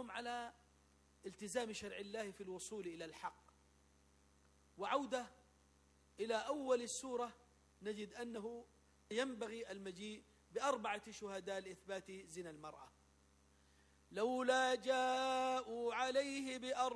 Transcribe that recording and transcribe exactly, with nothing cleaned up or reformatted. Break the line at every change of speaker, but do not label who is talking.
يحثهم على التزام شرع الله في الوصول إلى الحق. وعودة إلى أول السورة نجد أنه ينبغي المجيء بأربعة شهداء لإثبات زنا المرأة. لولا جاءوا عليه بأربعة